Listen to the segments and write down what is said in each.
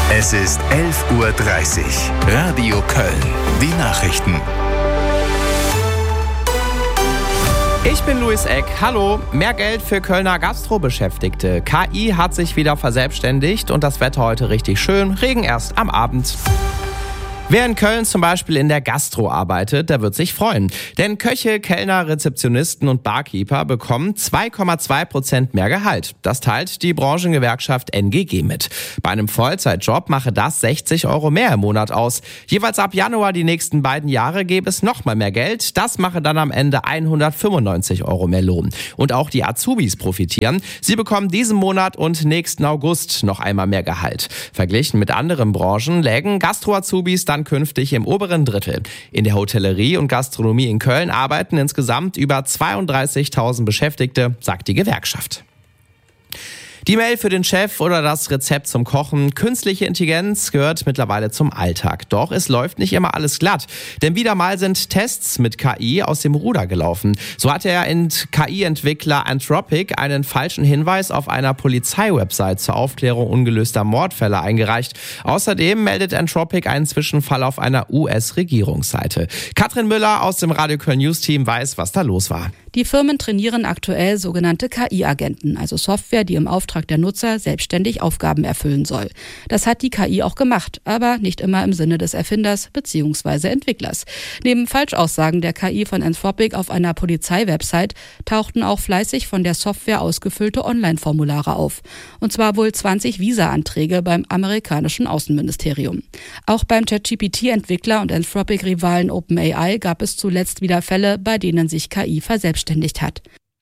Es ist 11:30 Uhr. Radio Köln. Die Nachrichten. Ich bin Luis Eck. Hallo. Mehr Geld für Kölner Gastrobeschäftigte. KI hat sich wieder verselbstständigt und das Wetter heute richtig schön. Regen erst am Abend. Wer in Köln zum Beispiel in der Gastro arbeitet, der wird sich freuen. Denn Köche, Kellner, Rezeptionisten und Barkeeper bekommen 2,2% mehr Gehalt. Das teilt die Branchengewerkschaft NGG mit. Bei einem Vollzeitjob mache das 60 € mehr im Monat aus. Jeweils ab Januar die nächsten beiden Jahre gäbe es nochmal mehr Geld. Das mache dann am Ende 195 € mehr Lohn. Und auch die Azubis profitieren. Sie bekommen diesen Monat und nächsten August noch einmal mehr Gehalt. Verglichen mit anderen Branchen lägen Gastro-Azubis dann künftig im oberen Drittel. In der Hotellerie und Gastronomie in Köln arbeiten insgesamt über 32.000 Beschäftigte, sagt die Gewerkschaft. Die Mail für den Chef oder das Rezept zum Kochen. Künstliche Intelligenz gehört mittlerweile zum Alltag. Doch es läuft nicht immer alles glatt. Denn wieder mal sind Tests mit KI aus dem Ruder gelaufen. So hat der KI-Entwickler Anthropic einen falschen Hinweis auf einer Polizeiwebsite zur Aufklärung ungelöster Mordfälle eingereicht. Außerdem meldet Anthropic einen Zwischenfall auf einer US-Regierungsseite. Katrin Müller aus dem Radio Köln News Team weiß, was da los war. Die Firmen trainieren aktuell sogenannte KI-Agenten, also Software, die im Auftrag der Nutzer selbstständig Aufgaben erfüllen soll. Das hat die KI auch gemacht, aber nicht immer im Sinne des Erfinders bzw. Entwicklers. Neben Falschaussagen der KI von Anthropic auf einer Polizeiwebsite tauchten auch fleißig von der Software ausgefüllte Online-Formulare auf. Und zwar wohl 20 Visa-Anträge beim amerikanischen Außenministerium. Auch beim ChatGPT-Entwickler und Anthropic-Rivalen OpenAI gab es zuletzt wieder Fälle, bei denen sich KI verselbstständigt hat.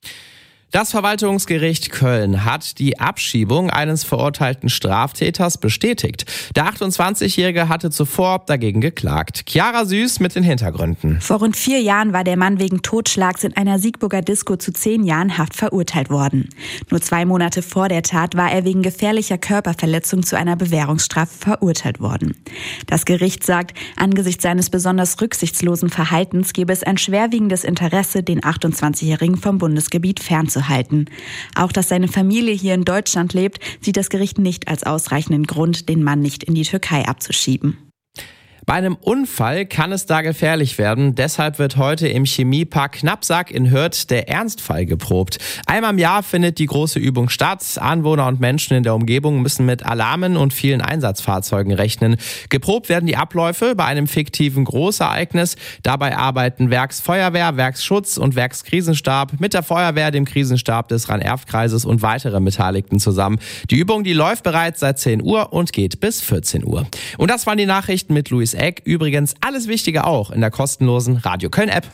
Das Verwaltungsgericht Köln hat die Abschiebung eines verurteilten Straftäters bestätigt. Der 28-Jährige hatte zuvor dagegen geklagt. Chiara Süß mit den Hintergründen. Vor rund 4 Jahren war der Mann wegen Totschlags in einer Siegburger Disco zu 10 Jahren Haft verurteilt worden. Nur 2 Monate vor der Tat war er wegen gefährlicher Körperverletzung zu einer Bewährungsstrafe verurteilt worden. Das Gericht sagt, angesichts seines besonders rücksichtslosen Verhaltens gebe es ein schwerwiegendes Interesse, den 28-Jährigen vom Bundesgebiet fernzuhalten. Auch dass seine Familie hier in Deutschland lebt, sieht das Gericht nicht als ausreichenden Grund, den Mann nicht in die Türkei abzuschieben. Bei einem Unfall kann es da gefährlich werden. Deshalb wird heute im Chemiepark Knappsack in Hürth der Ernstfall geprobt. Einmal im Jahr findet die große Übung statt. Anwohner und Menschen in der Umgebung müssen mit Alarmen und vielen Einsatzfahrzeugen rechnen. Geprobt werden die Abläufe bei einem fiktiven Großereignis. Dabei arbeiten Werksfeuerwehr, Werksschutz und Werkskrisenstab mit der Feuerwehr, dem Krisenstab des Rhein-Erft-Kreises und weiteren Beteiligten zusammen. Die Übung, die läuft bereits seit 10 Uhr und geht bis 14 Uhr. Und das waren die Nachrichten mit Luis Eck. Übrigens alles Wichtige auch in der kostenlosen Radio Köln App.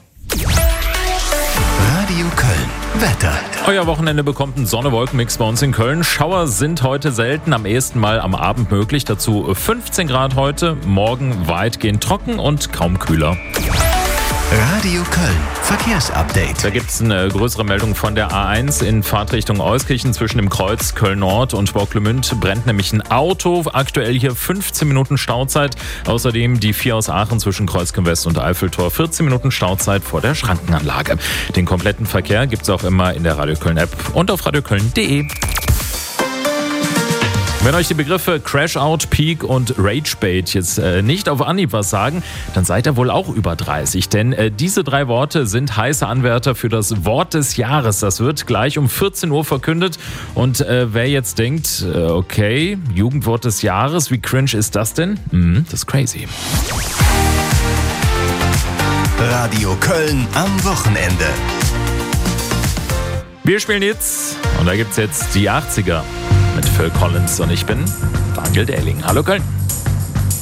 Radio Köln. Wetter. Euer Wochenende bekommt einen Sonne-Wolken-Mix bei uns in Köln. Schauer sind heute selten, am ehesten mal am Abend möglich. Dazu 15 Grad heute, morgen weitgehend trocken und kaum kühler. Radio Köln. Verkehrsupdate. Da gibt es eine größere Meldung von der A1 in Fahrtrichtung Euskirchen zwischen dem Kreuz Köln-Nord und Borglumünd brennt nämlich ein Auto. Aktuell hier 15 Minuten Stauzeit. Außerdem die 4 aus Aachen zwischen Kreuzkirchen-West und Eiffeltor. 14 Minuten Stauzeit vor der Schrankenanlage. Den kompletten Verkehr gibt es auch immer in der Radio Köln App und auf radioköln.de. Wenn euch die Begriffe Crash-Out, Peak und Rage-Bait jetzt nicht auf Anhieb was sagen, dann seid ihr wohl auch über 30. Denn diese 3 Worte sind heiße Anwärter für das Wort des Jahres. Das wird gleich um 14 Uhr verkündet. Und wer jetzt denkt, okay, Jugendwort des Jahres, wie cringe ist das denn? Das ist crazy. Radio Köln am Wochenende. Wir spielen jetzt und da gibt's jetzt die 80er mit Phil Collins und ich bin Daniel Dehling. Hallo Köln.